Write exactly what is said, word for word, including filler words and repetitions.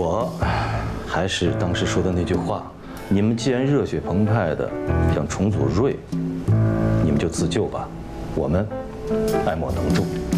我还是当时说的那句话，你们既然热血澎湃的想重组瑞，你们就自救吧，我们爱莫能助。